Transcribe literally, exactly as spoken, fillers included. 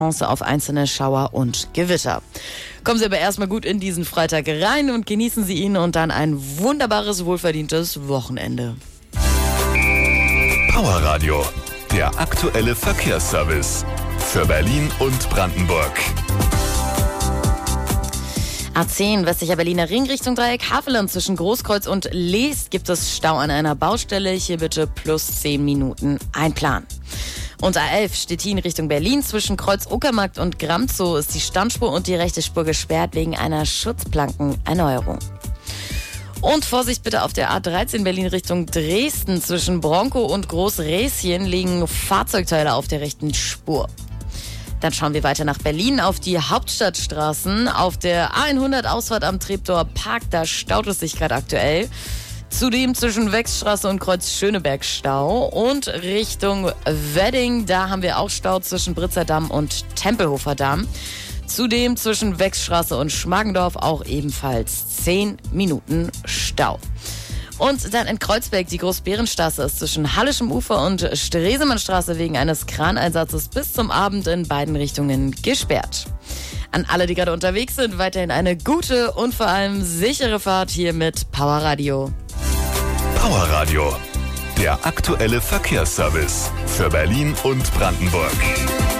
Chance auf einzelne Schauer und Gewitter. Kommen Sie aber erstmal gut in diesen Freitag rein und genießen Sie ihn und dann ein wunderbares, wohlverdientes Wochenende. Powerradio, der aktuelle Verkehrsservice für Berlin und Brandenburg. A zehn, westlicher Berliner Ring Richtung Dreieck Havelland zwischen Großkreuz und Leest gibt es Stau an einer Baustelle. Hier bitte plus zehn Minuten einplanen. Und A elf, Stettin Richtung Berlin zwischen Kreuz Uckermarkt und Gramzow ist die Stammspur und die rechte Spur gesperrt wegen einer Schutzplankenerneuerung. Und Vorsicht bitte auf der A dreizehn Berlin Richtung Dresden zwischen Bronco und Großräschen liegen Fahrzeugteile auf der rechten Spur. Dann schauen wir weiter nach Berlin auf die Hauptstadtstraßen. Auf der A hundert Ausfahrt am Treptower Park, da staut es sich gerade aktuell. Zudem zwischen Wechsstraße und Kreuz Schöneberg Stau. Und Richtung Wedding, da haben wir auch Stau zwischen Britzer Damm und Tempelhofer Damm. Zudem zwischen Wechsstraße und Schmargendorf auch ebenfalls zehn Minuten Stau. Und dann in Kreuzberg, die Großbärenstraße ist zwischen Hallischem Ufer und Stresemannstraße wegen eines Kraneinsatzes bis zum Abend in beiden Richtungen gesperrt. An alle, die gerade unterwegs sind, weiterhin eine gute und vor allem sichere Fahrt hier mit Powerradio. Powerradio, der aktuelle Verkehrsservice für Berlin und Brandenburg.